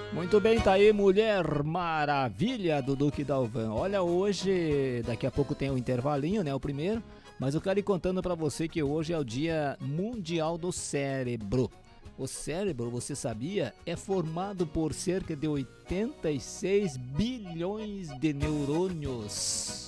Muito bem, tá aí Mulher Maravilha do Duque Dalvan. Olha, hoje, daqui a pouco tem o intervalinho, né, o primeiro, mas eu quero ir contando pra você que hoje é o Dia Mundial do Cérebro. O cérebro, você sabia, é formado por cerca de 86 bilhões de neurônios.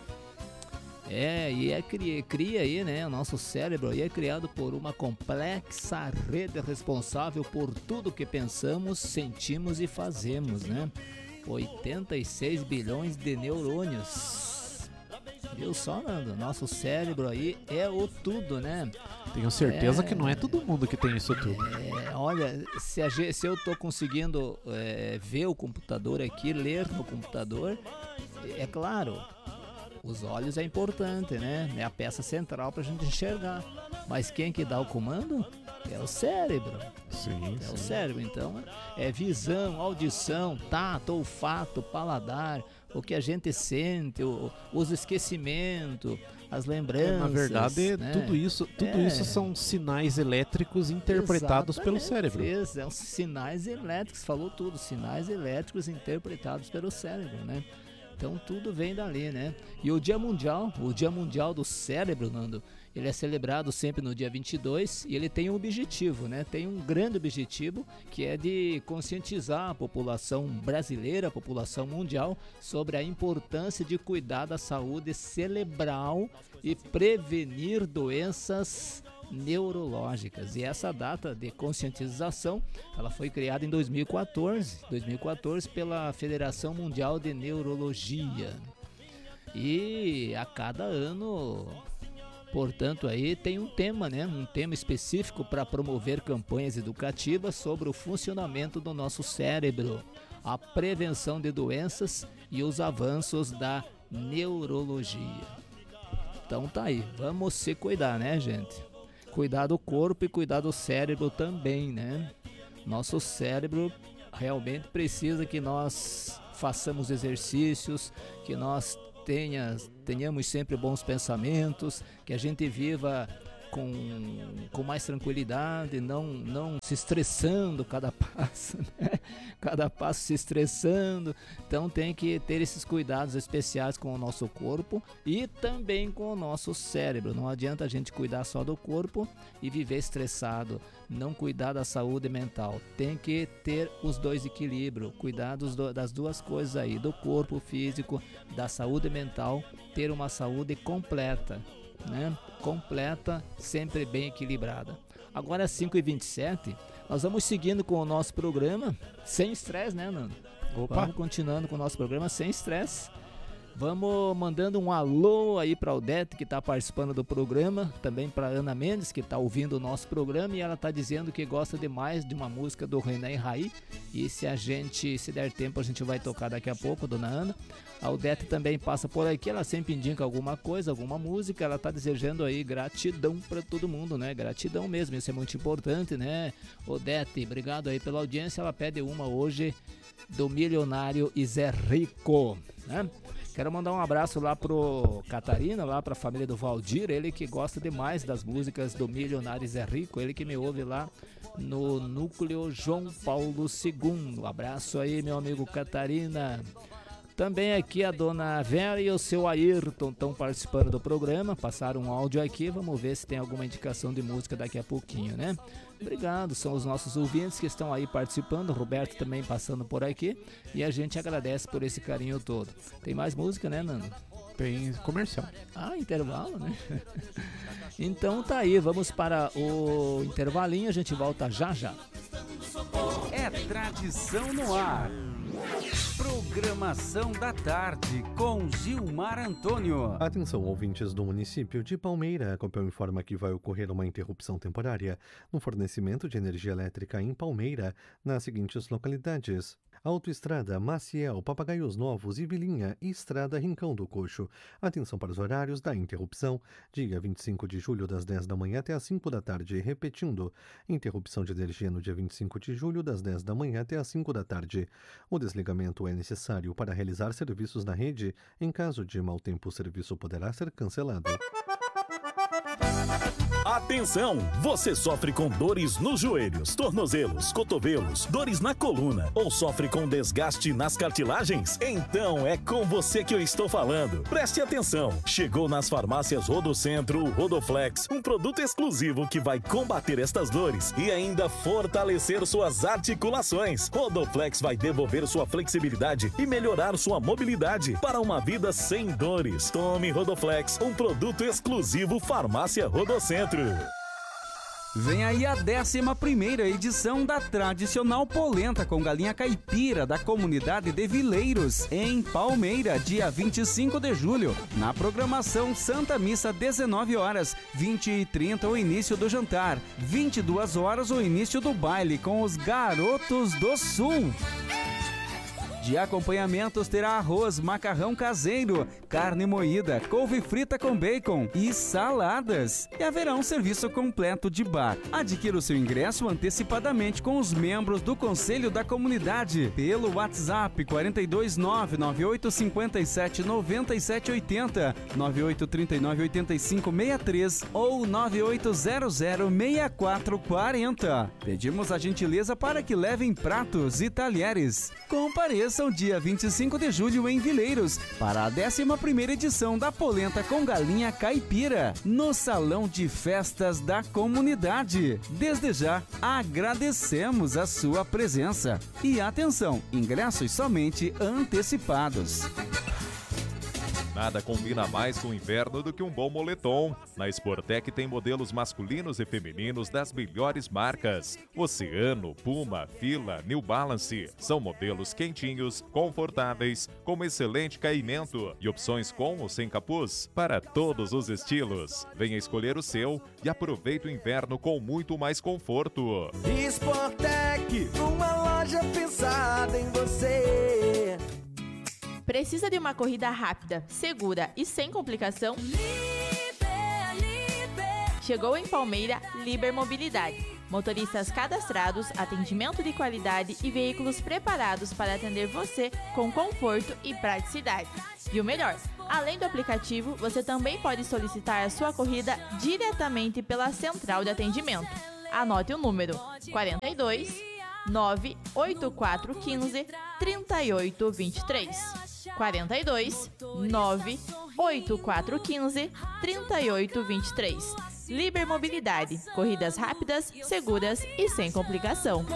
E cria aí, né? O nosso cérebro aí é criado por uma complexa rede responsável por tudo que pensamos, sentimos e fazemos, né? 86 bilhões de neurônios. Viu só, Nando? Nosso cérebro aí é o tudo, né? Tenho certeza que não é todo mundo que tem isso tudo. Olha, se eu tô conseguindo ver o computador aqui, ler no computador, é claro, os olhos é importante, né? É a peça central pra gente enxergar. Mas quem que dá o comando? É o cérebro. Sim, o cérebro, então é visão, audição, tato, olfato, paladar, o que a gente sente, os esquecimentos, as lembranças. Na verdade, né? tudo isso são sinais elétricos interpretados pelo cérebro. São sinais elétricos, falou tudo, sinais elétricos interpretados pelo cérebro, né? Então tudo vem dali, né? E o Dia Mundial do Cérebro, Nando, ele é celebrado sempre no dia 22 e ele tem um objetivo, né? Tem um grande objetivo que é de conscientizar a população brasileira, a população mundial, sobre a importância de cuidar da saúde cerebral e prevenir doenças neurológicas. E essa data de conscientização, ela foi criada em 2014 pela Federação Mundial de Neurologia. E a cada ano, portanto, aí tem um tema, né? Um tema específico para promover campanhas educativas sobre o funcionamento do nosso cérebro, a prevenção de doenças e os avanços da neurologia. Então tá aí, vamos se cuidar, né, gente? Cuidar do corpo e cuidar do cérebro também, né? Nosso cérebro realmente precisa que nós façamos exercícios, que nós tenhamos sempre bons pensamentos, que a gente viva com mais tranquilidade, não se estressando cada passo, né? Cada passo se estressando. Então tem que ter esses cuidados especiais com o nosso corpo e também com o nosso cérebro. Não adianta a gente cuidar só do corpo e viver estressado, não cuidar da saúde mental. Tem que ter os dois equilíbrios, cuidar das duas coisas aí, do corpo físico, da saúde mental, ter uma saúde completa, né? Completa, sempre bem equilibrada. Agora às 5h27, nós vamos seguindo com o nosso programa, sem estresse, né, Nando? Opa. Vamos continuando com o nosso programa sem estresse. Vamos mandando um alô aí para a Odete, que está participando do programa, também para Ana Mendes, que está ouvindo o nosso programa, e ela está dizendo que gosta demais de uma música do Renan Raí, e se der tempo, a gente vai tocar daqui a pouco, dona Ana. A Odete também passa por aqui, ela sempre indica alguma coisa, alguma música, ela está desejando aí gratidão para todo mundo, né? Gratidão mesmo, isso é muito importante, né? Odete, obrigado aí pela audiência, ela pede uma hoje do Milionário e Zé Rico, né? Quero mandar um abraço lá pro Catarina, lá pra família do Valdir, ele que gosta demais das músicas do Milionário Zé Rico, ele que me ouve lá no Núcleo João Paulo II. Abraço aí, meu amigo Catarina. Também aqui a dona Vera e o seu Ayrton estão participando do programa, passaram um áudio aqui, vamos ver se tem alguma indicação de música daqui a pouquinho, né? Obrigado, são os nossos ouvintes que estão aí participando, o Roberto também passando por aqui, e a gente agradece por esse carinho todo. Tem mais música, né, Nando? Tem comercial. Intervalo, né? Então tá aí, vamos para o intervalinho, a gente volta já já. É tradição no ar. Programação da tarde com Gilmar Antônio. Atenção, ouvintes do município de Palmeira. A Copel informa que vai ocorrer uma interrupção temporária no fornecimento de energia elétrica em Palmeira, nas seguintes localidades: Autoestrada Maciel, Papagaios Novos e Vilinha e Estrada Rincão do Coxo. Atenção para os horários da interrupção. Dia 25 de julho, das 10 da manhã até as 5 da tarde. Repetindo, interrupção de energia no dia 25 de julho, das 10 da manhã até as 5 da tarde. O desligamento é necessário para realizar serviços na rede. Em caso de mau tempo, o serviço poderá ser cancelado. Atenção! Você sofre com dores nos joelhos, tornozelos, cotovelos, dores na coluna ou sofre com desgaste nas cartilagens? Então é com você que eu estou falando. Preste atenção! Chegou nas farmácias Rodocentro o Rodoflex, um produto exclusivo que vai combater estas dores e ainda fortalecer suas articulações. Rodoflex vai devolver sua flexibilidade e melhorar sua mobilidade para uma vida sem dores. Tome Rodoflex, um produto exclusivo Farmácia Rodocentro. Vem aí a 11ª edição da tradicional polenta com galinha caipira da comunidade de Vileiros, em Palmeira, dia 25 de julho. Na programação, Santa Missa, 19 horas, 20h30 o início do jantar, 22 horas o início do baile com os Garotos do Sul. De acompanhamentos terá arroz, macarrão caseiro, carne moída, couve frita com bacon e saladas. E haverá um serviço completo de bar. Adquira o seu ingresso antecipadamente com os membros do Conselho da Comunidade pelo WhatsApp 429-9857-9780, 9839-8563 ou 9800-6440. Pedimos a gentileza para que levem pratos e talheres. Compareçam dia 25 de julho em Vileiros para a 11ª edição da polenta com galinha caipira no Salão de Festas da Comunidade. Desde já, agradecemos a sua presença. E atenção, ingressos somente antecipados. Nada combina mais com o inverno do que um bom moletom. Na Sportec tem modelos masculinos e femininos das melhores marcas. Oceano, Puma, Fila, New Balance. São modelos quentinhos, confortáveis, com excelente caimento e opções com ou sem capuz para todos os estilos. Venha escolher o seu e aproveite o inverno com muito mais conforto. Sportec, uma loja pensada em você. Precisa de uma corrida rápida, segura e sem complicação? Chegou em Palmeira Liber Mobilidade. Motoristas cadastrados, atendimento de qualidade e veículos preparados para atender você com conforto e praticidade. E o melhor, além do aplicativo, você também pode solicitar a sua corrida diretamente pela central de atendimento. Anote o número 42 98415 3823. 42 98415 3823. Liber Mobilidade. Corridas rápidas, seguras e sem complicação.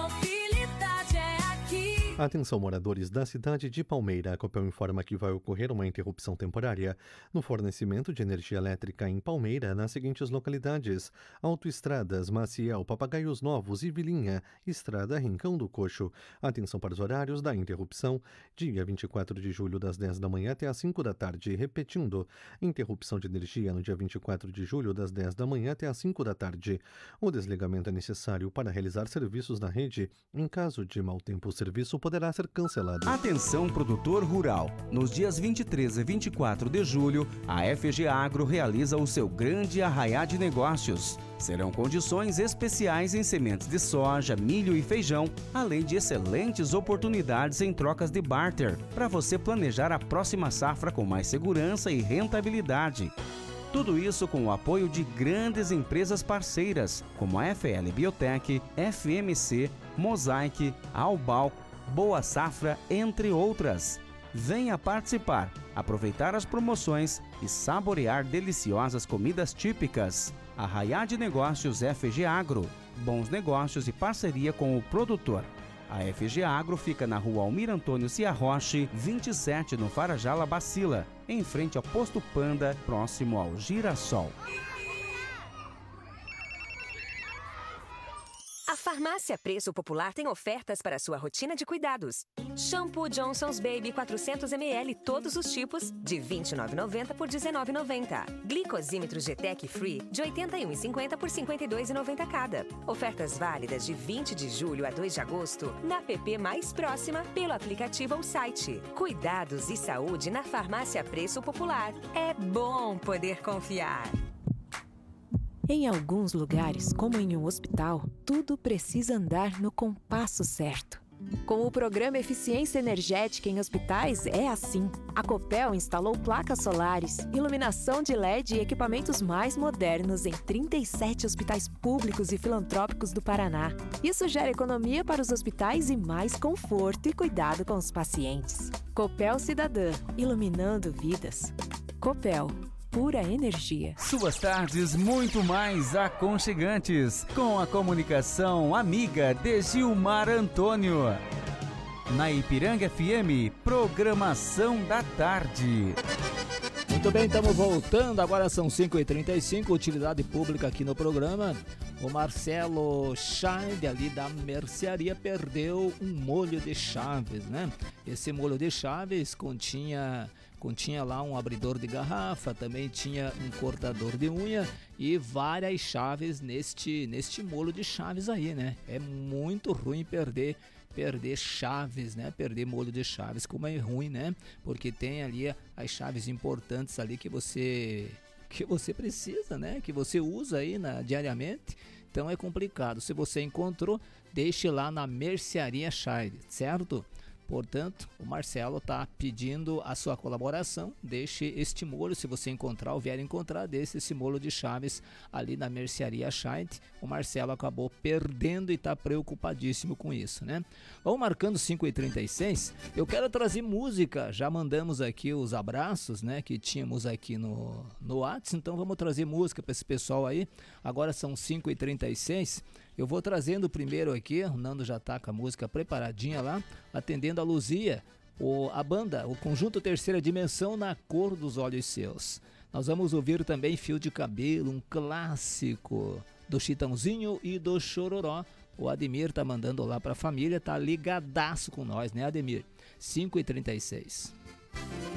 Atenção, moradores da cidade de Palmeira. A Copel informa que vai ocorrer uma interrupção temporária no fornecimento de energia elétrica em Palmeira nas seguintes localidades: Autoestradas, Maciel, Papagaios Novos e Vilinha, Estrada Rincão do Coxo. Atenção para os horários da interrupção: dia 24 de julho das 10 da manhã até as 5 da tarde. Repetindo, interrupção de energia no dia 24 de julho das 10 da manhã até as 5 da tarde. O desligamento é necessário para realizar serviços na rede. Em caso de mau tempo, o serviço poderá ser cancelado. Atenção, produtor rural. Nos dias 23 e 24 de julho, a FG Agro realiza o seu grande arraiá de negócios. Serão condições especiais em sementes de soja, milho e feijão, além de excelentes oportunidades em trocas de barter, para você planejar a próxima safra com mais segurança e rentabilidade. Tudo isso com o apoio de grandes empresas parceiras, como a FL Biotech, FMC, Mosaic, Albal, Boa Safra, entre outras. Venha participar, aproveitar as promoções e saborear deliciosas comidas típicas. Arraiá de Negócios FG Agro. Bons negócios e parceria com o produtor. A FG Agro fica na rua Almir Antônio Ciarroche, 27, no Farajala Bacila, em frente ao Posto Panda, próximo ao Girassol. A Farmácia Preço Popular tem ofertas para sua rotina de cuidados. Shampoo Johnson's Baby 400ml, todos os tipos, de R$ 29,90 por R$ 19,90. Glicosímetro GTEC Free, de R$ 81,50 por R$ 52,90 cada. Ofertas válidas de 20 de julho a 2 de agosto, na app mais próxima, pelo aplicativo ou site. Cuidados e saúde na Farmácia Preço Popular. É bom poder confiar. Em alguns lugares, como em um hospital, tudo precisa andar no compasso certo. Com o programa Eficiência Energética em Hospitais, é assim. A Copel instalou placas solares, iluminação de LED e equipamentos mais modernos em 37 hospitais públicos e filantrópicos do Paraná. Isso gera economia para os hospitais e mais conforto e cuidado com os pacientes. Copel Cidadã, iluminando vidas. Copel, pura energia. Suas tardes muito mais aconchegantes, com a comunicação amiga de Gilmar Antônio. Na Ipiranga FM, programação da tarde. Muito bem, estamos voltando, agora são 5h35, utilidade pública aqui no programa. O Marcelo Scheib, ali da mercearia, perdeu um molho de chaves, né? Esse molho de chaves continha lá um abridor de garrafa, também tinha um cortador de unha e várias chaves neste molho de chaves aí, né? É muito ruim perder chaves, né? Perder molho de chaves, como é ruim, né? Porque tem ali as chaves importantes ali que você precisa, né? Que você usa aí diariamente. Então é complicado. Se você encontrou, deixe lá na mercearia Scheib, certo? Portanto, o Marcelo está pedindo a sua colaboração. Deixe este molho, se você encontrar ou vier encontrar, deixe esse molho de chaves ali na mercearia Scheib. O Marcelo acabou perdendo e está preocupadíssimo com isso, né? Vamos marcando 5h36. Eu quero trazer música. Já mandamos aqui os abraços, né? Que tínhamos aqui no WhatsApp. Então vamos trazer música para esse pessoal aí. Agora são 5h36. Eu vou trazendo primeiro aqui, o Nando já tá com a música preparadinha lá, atendendo a Luzia, a banda, o conjunto Terceira Dimensão, Na Cor dos Olhos Seus. Nós vamos ouvir também Fio de Cabelo, um clássico do Chitãozinho e do Chororó. O Ademir tá mandando lá pra família, tá ligadaço com nós, né, Ademir? 5h36.